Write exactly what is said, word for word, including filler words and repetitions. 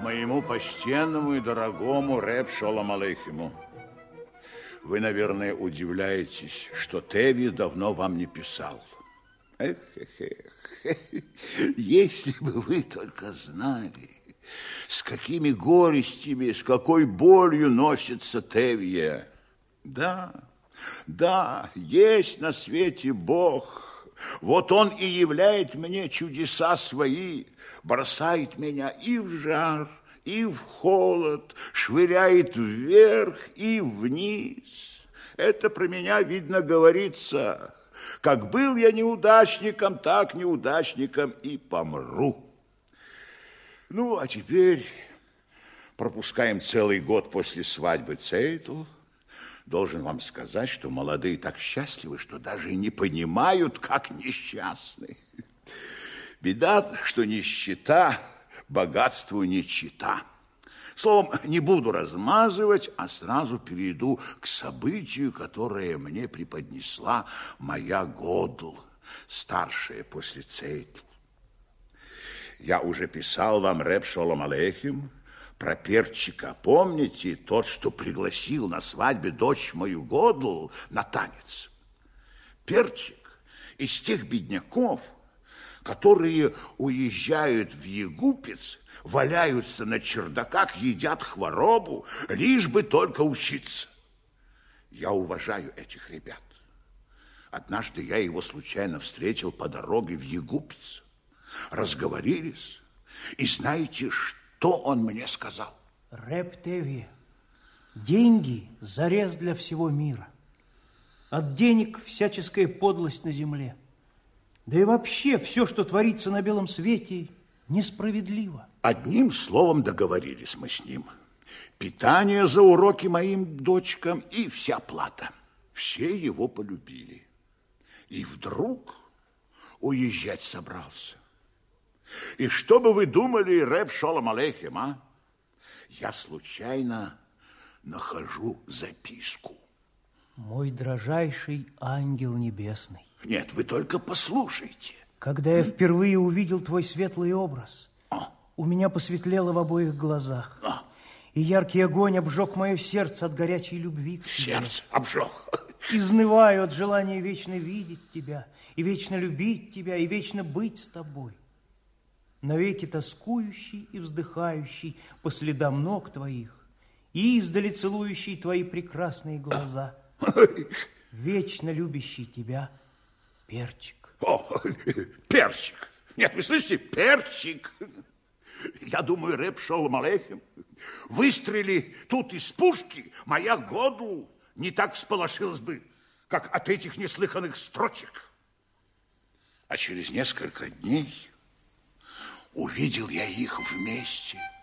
Моему почтенному и дорогому рэб Шолом Алейхему. Вы, наверное, удивляетесь, что Теви давно вам не писал. Эх, эх, эх. Если бы вы только знали, с какими горестями, с какой болью носится Тевия. Да, да, есть на свете Бог. Вот он и являет мне чудеса свои, бросает меня и в жар, и в холод, швыряет вверх и вниз. Это про меня, видно, говорится. Как был я неудачником, так неудачником и помру. Ну, а теперь пропускаем целый год после свадьбы Цейтл. Должен вам сказать, что молодые так счастливы, что даже не понимают, как несчастны. Беда, что нищета богатству не чита. Словом, не буду размазывать, а сразу перейду к событию, которое мне преподнесла моя Годл, старшая после Цейтл. Я уже писал вам, рэб Шолом Алейхем, про Перчика. Помните, тот, что пригласил на свадьбе дочь мою Годл на танец? Перчик из тех бедняков, которые уезжают в Егупец, валяются на чердаках, едят хворобу, лишь бы только учиться. Я уважаю этих ребят. Однажды я его случайно встретил по дороге в Егупец. Разговорились. И знаете, что он мне сказал? Рэб Теви, деньги – зарез для всего мира. От денег всяческая подлость на земле. Да и вообще все, что творится на белом свете, несправедливо. Одним словом договорились мы с ним. Питание за уроки моим дочкам и вся плата. Все его полюбили. И вдруг уезжать собрался. И что бы вы думали, рэб Шолом Алейхем, а? Я случайно нахожу записку. Мой дрожайший ангел небесный. Нет, вы только послушайте. Когда я впервые увидел твой светлый образ, а? у меня посветлело в обоих глазах. А? И яркий огонь обжег мое сердце от горячей любви к тебе. Сердце обжег. Изнываю от желания вечно видеть тебя, и вечно любить тебя, и вечно быть с тобой. Навеки тоскующий и вздыхающий по следам ног твоих, и издали целующий твои прекрасные глаза, вечно любящий тебя Перчик. О, Перчик. Нет, вы слышите, Перчик. Я думаю, рэб Шолом Алейхем, выстрели тут из пушки, моя Годл не так всполошилась бы, как от этих неслыханных строчек. А через несколько дней увидел я их вместе.